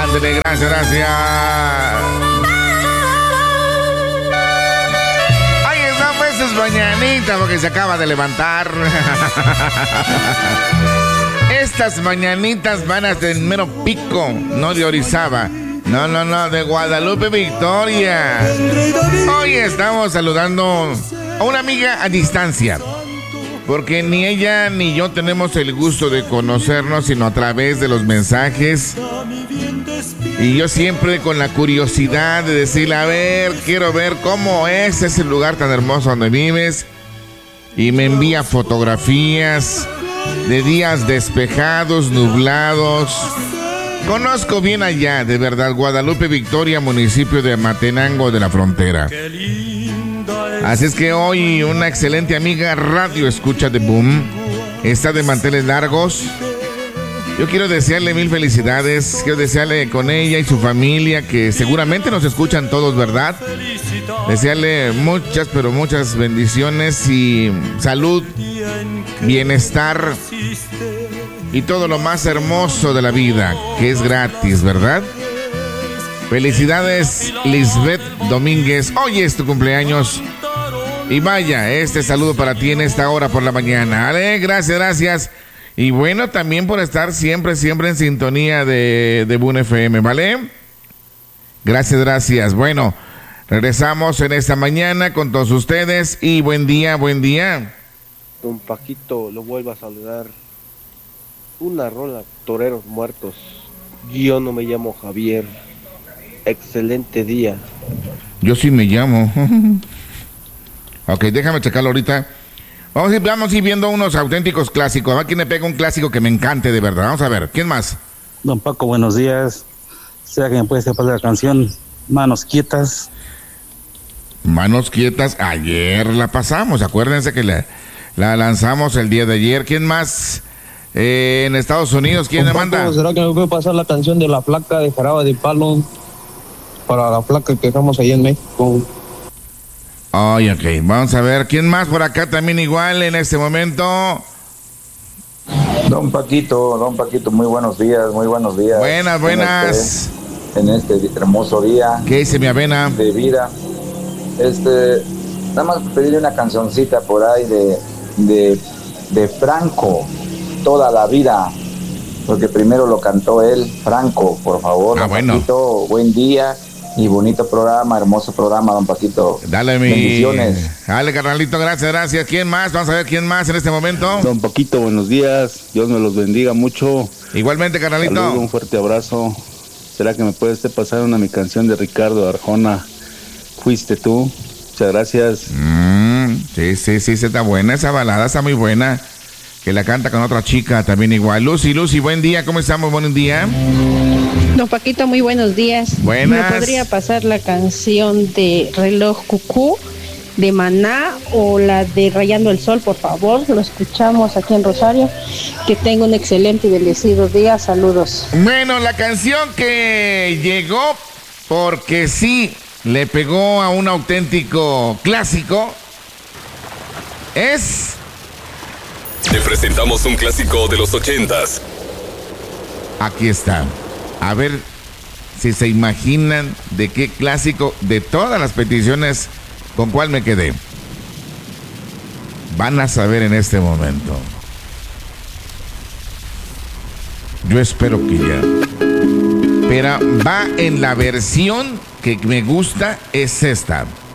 ándele, gracias, gracias. Ay, esa pues es mañanita porque se acaba de levantar. Estas mañanitas van hasta el mero pico, no de Orizaba. No, de Guadalupe Victoria. Hoy estamos saludando a una amiga a distancia, porque ni ella ni yo tenemos el gusto de conocernos, sino a través de los mensajes. Y yo siempre con la curiosidad de decirle, a ver, quiero ver cómo es ese lugar tan hermoso donde vives. Y me envía fotografías de días despejados, nublados. Conozco bien allá, de verdad, Guadalupe Victoria, municipio de Matenango de la Frontera. Así es que hoy una excelente amiga radio escucha de Boom está de manteles largos. Yo quiero desearle mil felicidades, quiero desearle con ella y su familia, que seguramente nos escuchan todos, ¿verdad? Desearle muchas, pero muchas bendiciones y salud, bienestar y todo lo más hermoso de la vida, que es gratis, ¿verdad? Felicidades, Lisbeth Domínguez. Hoy es tu cumpleaños. Y vaya, este saludo para ti en esta hora por la mañana. ¿Vale? Gracias. Y bueno, también por estar siempre en sintonía de Boom FM, ¿vale? Gracias. Bueno, regresamos en esta mañana con todos ustedes y buen día. Don Paquito, lo vuelvo a saludar. Una rola, Toreros Muertos. Yo no me llamo Javier. Excelente día. Yo sí me llamo. Ok, déjame checarlo ahorita. Vamos a ir viendo unos auténticos clásicos. A ver quién me pega un clásico que me encante de verdad. Vamos a ver, ¿quién más? Don Paco, buenos días. ¿Será que me puede pasar la canción Manos Quietas? Manos Quietas, ayer la pasamos. Acuérdense que la lanzamos el día de ayer. ¿Quién más? En Estados Unidos, ¿quién me manda? ¿Será que me puede pasar la canción de La Flaca de Jarabe de Palo para la flaca que dejamos ahí en México? Ay, ok, vamos a ver, ¿quién más por acá también igual en este momento? Don Paquito, muy buenos días. Buenas. En este hermoso día. ¿Qué dice mi avena? De vida. Nada más pedirle una cancioncita por ahí de Franco, Toda la Vida, porque primero lo cantó él, Franco, por favor. Bueno. Paquito, buen día y bonito programa, hermoso programa, don Paquito. Dale, bendiciones. Dale, carnalito, gracias. ¿Quién más? Vamos a ver quién más en este momento. Don Paquito, buenos días. Dios me los bendiga mucho. Igualmente, carnalito. Saludos, un fuerte abrazo. ¿Será que me puedes pasar mi canción de Ricardo Arjona? Fuiste tú. Muchas gracias. Sí, está buena esa balada, está muy buena. Que la canta con otra chica también igual. Lucy, buen día, ¿cómo estamos? Buen día. Don Paquito, muy buenos días. Buenas. ¿Me podría pasar la canción de Reloj Cucú de Maná o la de Rayando el Sol, por favor? Lo escuchamos aquí en Rosario. Que tenga un excelente y bendecido día. Saludos. Bueno, la canción que llegó porque sí le pegó a un auténtico clásico es... Te presentamos un clásico de los 80s. Aquí está. A ver si se imaginan de qué clásico de todas las peticiones con cuál me quedé. Van a saber en este momento. Yo espero que ya. Pero va en la versión que me gusta, es esta.